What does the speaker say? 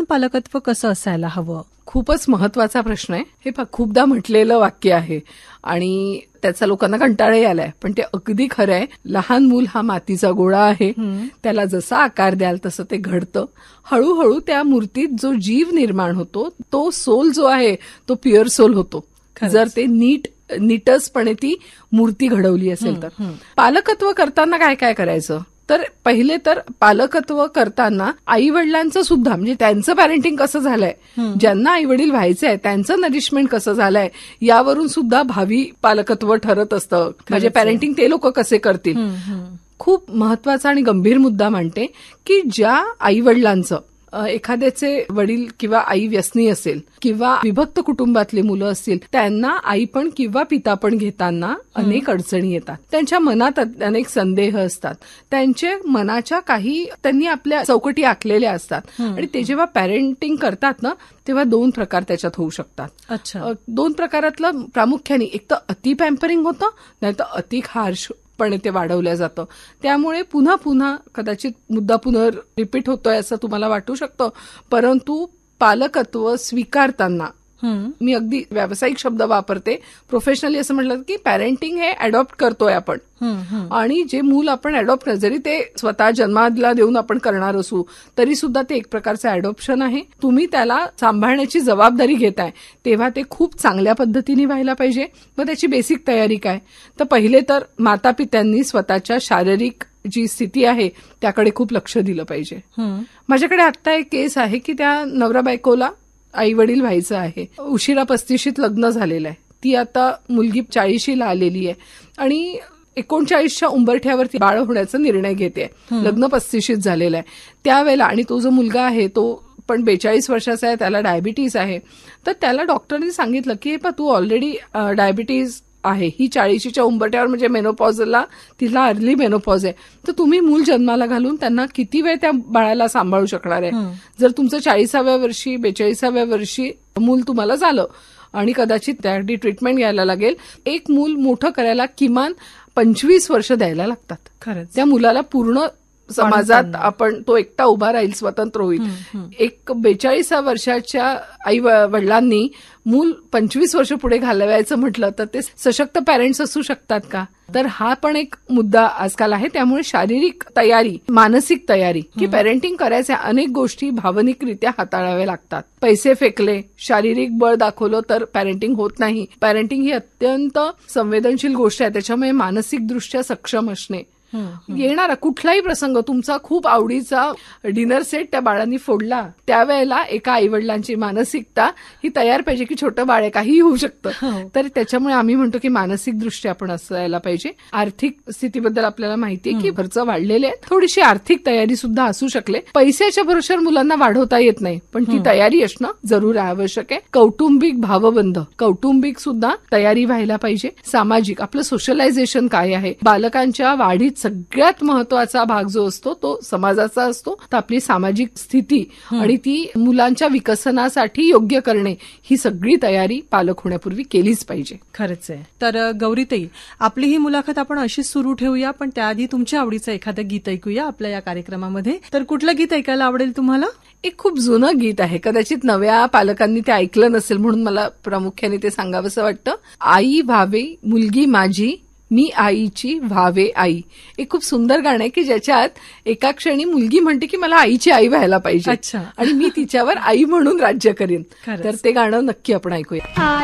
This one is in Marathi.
पालकत्व कसं असायला हवं? खूपच महत्वाचा प्रश्न आहे. हे खूपदा म्हटलेलं वाक्य आहे आणि त्याचा लोकांना कंटाळाही आलाय, पण ते अगदी खरं आहे. लहान मूल हा मातीचा गोळा आहे. त्याला जसा आकार द्याल तसं ते घडतं. हळूहळू त्या मूर्तीत जो जीव निर्माण होतो, तो सोल जो आहे तो प्युअर सोल होतो, जर ते नीटसपणे ती मूर्ती घडवली असेल तर. पालकत्व करताना काय काय करायचं, तर पहिले तर पालकत्व करताना आई वडिलांचं सुद्धा, म्हणजे त्यांचं पॅरेंटिंग कसं झालंय, ज्यांना आई वडील व्हायचंय त्यांचं नरिशमेंट कसं झालंय, यावरून सुद्धा भावी पालकत्व ठरत असतं. म्हणजे पॅरेंटिंग ते लोक कसे करतील. खूप महत्वाचा आणि गंभीर मुद्दा म्हणते की ज्या आई वडिलांचं, एखाद्याचे वडील किंवा आई व्यसनी असेल किंवा विभक्त कुटुंबातली मुलं असतील, त्यांना आई पण किंवा पिता पण घेताना अनेक अडचणी येतात. त्यांच्या मनात अनेक संदेह असतात. त्यांच्या मनाच्या काही त्यांनी आपल्या चौकटी आखलेल्या असतात आणि ते जेव्हा पॅरेंटिंग करतात ना, तेव्हा 2 प्रकार त्याच्यात होऊ शकतात. अच्छा. 2 प्रकारातलं प्रामुख्याने एक तर अति पॅम्परिंग होतं, नाही तर अति हार्श पण ते वाढवलं जातं. त्यामुळे पुन्हा पुन्हा कदाचित मुद्दा रिपीट होतोय असं तुम्हाला वाटू शकतं, परंतु पालकत्व स्वीकारताना मी अगदी व्यावसायिक शब्द वापरते, प्रोफेशनली असं म्हटलं की पॅरेंटिंग हे अडॉप्ट करतोय आपण. आणि जे मूल आपण अडॉप्ट, जरी ते स्वतः जन्माला देऊन आपण करणार असू तरी सुद्धा ते एक प्रकारचं अडॉप्शन आहे. तुम्ही त्याला सांभाळण्याची जबाबदारी घेताय, तेव्हा ते खूप चांगल्या पद्धतीने व्हायला पाहिजे. मग त्याची बेसिक तयारी काय, तर पहिले तर माता पित्यांनी स्वतःच्या शारीरिक जी स्थिती आहे त्याकडे खूप लक्ष दिलं पाहिजे. माझ्याकडे आत्ता एक केस आहे की त्या नवरा बायकोला आई वडील व्हायचं आहे, उशिरा 35शीत लग्न झालेलं आहे. ती आता मुलगी 40शीला आलेली आहे आणि 39च्या उंबरठ्यावरती बाळ होण्याचा निर्णय घेते. लग्न 35शीत झालेलं आहे त्यावेळेला. आणि तो जो मुलगा आहे तो पण 42 वर्षाचा आहे, त्याला डायबिटीज आहे. तर त्याला डॉक्टरने सांगितलं की तू ऑलरेडी डायबिटीज आहे, ही 40च्या उंबरठ्यावर, म्हणजे मेनोपॉजला तिला अर्ली मेनोपॉज आहे. तर तुम्ही मूल जन्माला घालून त्यांना किती वेळ त्या बाळाला सांभाळू शकणार आहे. जर तुमचं 40व्या वर्षी 42व्या वर्षी मूल तुम्हाला झालं आणि कदाचित त्यासाठी ट्रीटमेंट घ्यायला लागेल, एक मूल मोठं करायला किमान 25 वर्ष द्यायला लागतात. खरंच. त्या मुलाला पूर्ण समाजात आपण तो एकटा उभा राहील, स्वतंत्र होईल. एक 42 वर्षाच्या आई वडिलांनी मूल 25 वर्ष पुढे घालवायचं म्हटलं तर ते सशक्त पॅरेंट्स असू शकतात का? तर हा पण एक मुद्दा आजकाल आहे. त्यामुळे शारीरिक तयारी, मानसिक तयारी, की पॅरेंटिंग करायच्या अनेक गोष्टी भावनिकरित्या हाताळाव्या लागतात. पैसे फेकले, शारीरिक बळ दाखवलं तर पॅरेंटिंग होत नाही. पॅरेंटिंग ही अत्यंत संवेदनशील गोष्ट आहे, त्याच्यामुळे मानसिकदृष्ट्या सक्षम असणे. येणारा कुठलाही प्रसंग, तुमचा खूप आवडीचा डिनर सेट त्या बाळांनी फोडला, त्यावेळेला एका आईवडिलांची मानसिकता ही तयार पाहिजे की छोटं बाळ आहे, काहीही होऊ शकतं. तर त्याच्यामुळे आम्ही म्हणतो की मानसिक दृष्ट्या आपण असायला पाहिजे. आर्थिक स्थितीबद्दल आपल्याला माहितीये की खर्च वाढलेले आहेत, थोडीशी आर्थिक तयारी सुद्धा असू शकले. पैशाच्या भरोश्यावर मुलांना वाढवता येत नाही, पण ती तयारी असणं जरूर आवश्यक आहे. कौटुंबिक भावबंध, कौटुंबिक सुद्धा तयारी व्हायला पाहिजे. सामाजिक, आपलं सोशलायझेशन काय आहे, बालकांच्या वाढीत सगळ्यात महत्वाचा भाग जो असतो तो समाजाचा असतो. तर आपली सामाजिक स्थिती आणि ती मुलांच्या विकसनासाठी योग्य करणे, ही सगळी तयारी पालक होण्यापूर्वी केलीच पाहिजे. खरंच आहे. तर गौरीताई, आपली ही मुलाखत आपण अशीच सुरू ठेवूया, पण त्याआधी तुमच्या आवडीचं एखादं गीत ऐकूया आपल्या या कार्यक्रमामध्ये. तर कुठलं गीत ऐकायला आवडेल तुम्हाला? एक खूप जुनं गीत आहे, कदाचित नव्या पालकांनी ते ऐकलं नसेल म्हणून मला प्रामुख्याने ते सांगावंसं वाटतं. आई व्हावे मुलगी माझी, मी आईची व्हावे आई. एक खूप सुंदर गाणं आहे की ज्याच्यात एका क्षणी मुलगी म्हणते की मला आईची आई व्हायला पाहिजे आणि मी तिच्यावर आई म्हणून राज्य करीन. तर ते गाणं नक्की आपण ऐकूया.